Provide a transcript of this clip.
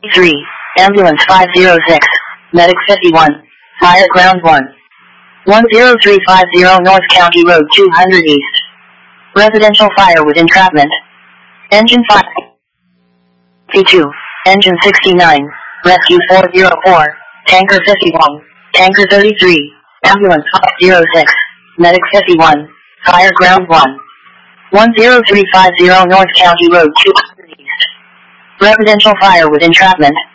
3, Ambulance 506, Medic 51, Fire Ground 1. 10350 North County Road 200 East. Residential fire with entrapment. Engine 52, Engine 69, Rescue 404, Tanker 51, Tanker 33, Ambulance 506, Medic 51, Fire Ground 1. 10350 North County Road 200 East. Residential fire with entrapment.